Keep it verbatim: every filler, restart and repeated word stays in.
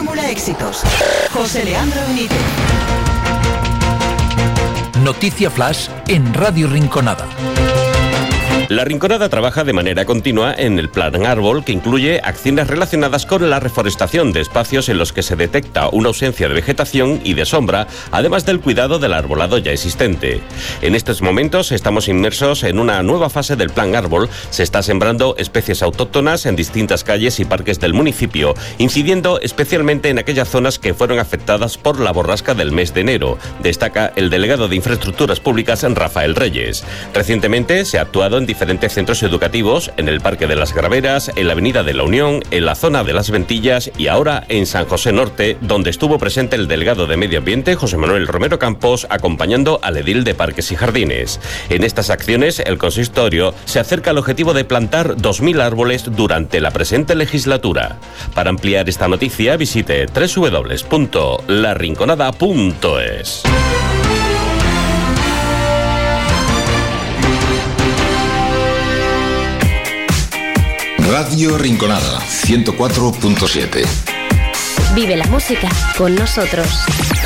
Fórmula Éxitos. José Leandro Benítez. Noticia Flash en Radio Rinconada. La Rinconada trabaja de manera continua en el Plan Árbol, que incluye acciones relacionadas con la reforestación de espacios en los que se detecta una ausencia de vegetación y de sombra, además del cuidado del arbolado ya existente. En estos momentos estamos inmersos en una nueva fase del Plan Árbol. Se está sembrando especies autóctonas en distintas calles y parques del municipio, incidiendo especialmente en aquellas zonas que fueron afectadas por la borrasca del mes de enero, destaca el delegado de Infraestructuras Públicas, Rafael Reyes. Recientemente se ha actuado en diferentes centros educativos, en el Parque de las Graveras, en la Avenida de la Unión, en la zona de Las Ventillas y ahora en San José Norte, donde estuvo presente el delegado de Medio Ambiente, José Manuel Romero Campos, acompañando al edil de Parques y Jardines. En estas acciones, el consistorio se acerca al objetivo de plantar dos mil árboles durante la presente legislatura. Para ampliar esta noticia, visite doble u doble u doble u punto la rinconada punto es. Radio Rinconada ciento cuatro punto siete. Vive la música con nosotros.